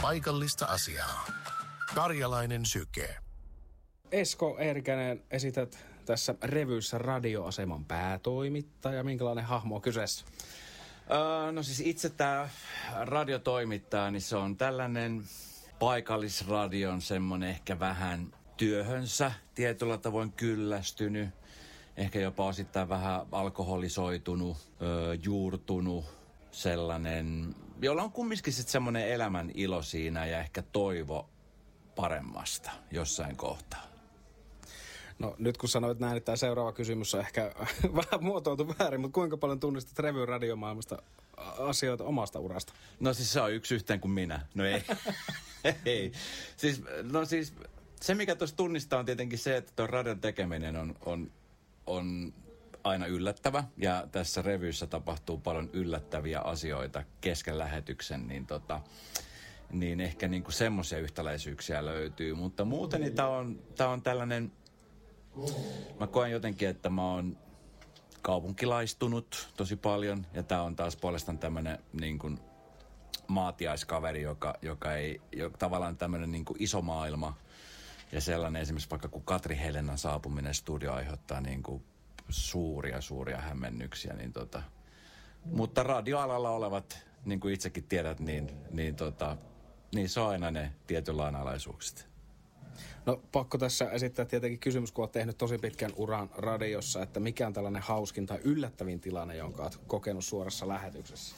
Paikallista asiaa. Karjalainen syke. Esko Eerikäinen, esität tässä revyssä radioaseman päätoimittaja. Minkälainen hahmo on kyseessä? No siis itse tämä radiotoimittaja, niin se on tällainen paikallisradion semmoinen ehkä vähän työhönsä tietyllä tavoin kyllästynyt. Ehkä jopa osittain vähän alkoholisoitunut, juurtunut sellainen, jolla on kumminkin sitten semmoinen elämän ilo siinä ja ehkä toivo paremmasta jossain kohtaa. No nyt kun sanoit näin, että tämä seuraava kysymys on ehkä vähän muotoiltu väärin, mutta kuinka paljon tunnistat revyn radiomaailmasta asioita omasta urasta? No siis se on yksi yhteen kuin minä. No ei. Ei. Siis se mikä tuossa tunnistaa on tietenkin se, että tuon radion tekeminen on aina yllättävä. Ja tässä revyssä tapahtuu paljon yllättäviä asioita kesken lähetyksen, niin ehkä niinku semmoisia yhtäläisyyksiä löytyy. Mutta muuten niin tää on tällainen, mä koen jotenkin, että mä oon kaupunkilaistunut tosi paljon. Ja tää on taas puolestaan tämmönen niin kuin maatiaiskaveri, joka ei tavallaan tämmönen niin kuin iso maailma. Ja sellainen esimerkiksi vaikka kun Katri Helenan saapuminen studio aiheuttaa niin kuin suuria hämmennyksiä. Mutta radioalalla olevat, niin kuin itsekin tiedät, niin se on aina ne tietyn lainalaisuukset. No pakko tässä esittää tietenkin kysymys, kun olet tehnyt tosi pitkän uran radiossa, että mikä on tällainen hauskin tai yllättävin tilanne, jonka olet kokenut suorassa lähetyksessä?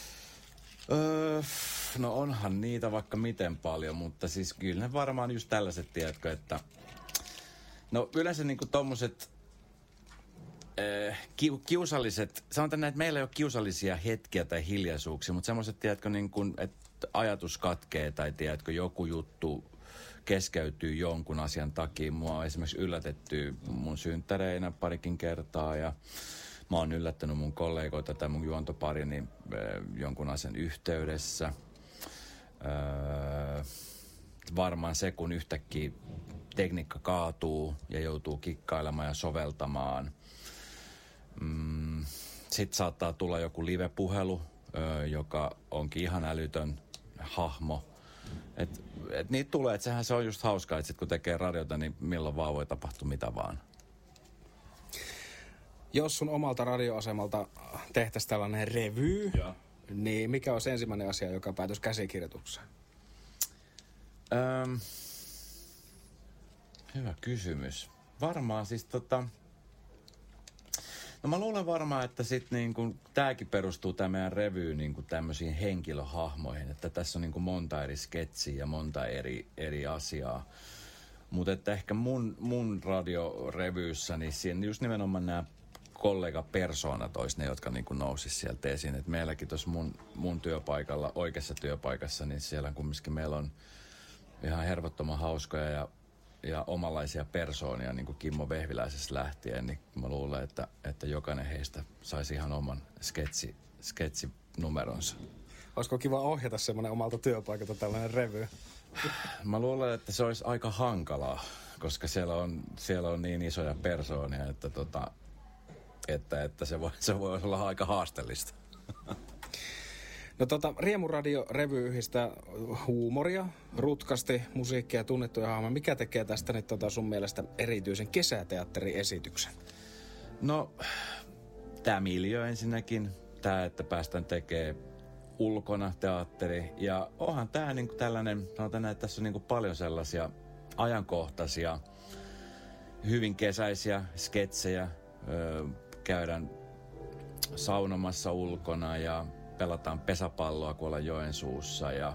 No onhan niitä vaikka miten paljon, mutta siis kyllä ne varmaan just tällaiset, tiedätkö, että no yleensä niinku tommoset kiusalliset, sanotaan että meillä ei ole kiusallisia hetkiä tai hiljaisuuksia, mutta semmoiset, tiedätkö, niin kuin, että ajatus katkee tai tiedätkö, joku juttu keskeytyy jonkun asian takia. Mua on esimerkiksi yllätetty mun synttäreinä parikin kertaa ja mä oon yllättänyt mun kollegoita tai mun juontoparini jonkun asian yhteydessä. Varmaan se, kun yhtäkkiä tekniikka kaatuu ja joutuu kikkailemaan ja soveltamaan. Sitten saattaa tulla joku live-puhelu, joka onkin ihan älytön hahmo. Et niitä tulee, että sehän se on just hauskaa, että sit kun tekee radiota, niin milloin vaan voi tapahtua mitä vaan. Jos sun omalta radioasemalta tehtäisiin tällainen revy, niin mikä olisi ensimmäinen asia, joka päätyisi käsikirjoitukseen? Hyvä kysymys. Varmaan siis no mä luulen varmaan, että sit niinku tääkin perustuu tää meidän revy niinku tämmöisiin henkilöhahmoihin, että tässä on niinku monta eri sketsiä ja monta eri asiaa. Mutta että ehkä mun radiorevyyssä, niin siinä just nimenomaan nämä kollegapersoonat olisi ne, jotka niinku nousis sieltä esiin. Et meilläkin tuossa mun työpaikalla, oikeassa työpaikassa, niin siellä kumminkin meillä on ihan hervottoman hauskoja ja omanlaisia persoonia, niin kuin Kimmo Vehviläisessä lähtien, niin mä luulen, että jokainen heistä saisi ihan oman sketsinumeronsa. Olisiko kiva ohjata semmoinen omalta työpaikalta tällainen revy? Mä luulen, että se olisi aika hankalaa, koska siellä on niin isoja persoonia, että se voi olla aika haasteellista. No Riemuradio-revy yhdistää huumoria, rutkasti, musiikkia ja tunnettuja hahmoja. Mikä tekee tästä nyt sun mielestä erityisen kesäteatteriesityksen? No, tää miljöö ensinnäkin. Tää, että päästään tekemään ulkona teatteri. Ja onhan tää niinku tällainen, sanotaan näin, että tässä on niinku paljon sellaisia ajankohtaisia, hyvin kesäisiä sketsejä. Käydään saunomassa ulkona ja pelataan pesäpalloa, kun ollaan Joensuussa ja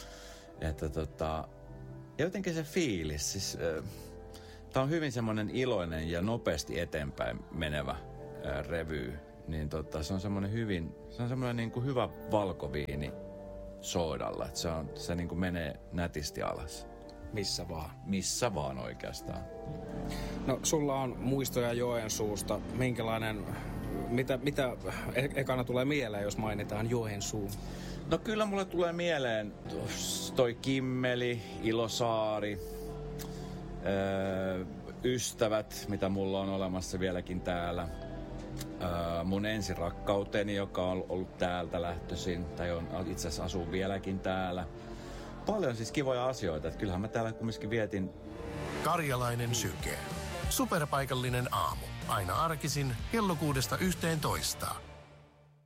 jotenkin se fiilis, siis tää on hyvin semmoinen iloinen ja nopeasti eteenpäin menevä revy, niin se on semmoinen niin kuin hyvä valkoviini soodalla, että se niin kuin menee nätisti alas. Missä vaan? Missä vaan oikeastaan. No sulla on muistoja Joensuusta, minkälainen... Mitä ekana tulee mieleen, jos mainitaan Joensuu? No kyllä mulle tulee mieleen toi Kimmeli, Ilosaari, ystävät, mitä mulla on olemassa vieläkin täällä. Mun ensirakkauteni, joka on ollut täältä lähtöisin, tai on itse asiassa asuu vieläkin täällä. paljon siis kivoja asioita. Että kyllähän mä täällä kumminkin vietin. Karjalainen syke. Superpaikallinen aamu. Aina arkisin kello 6–11.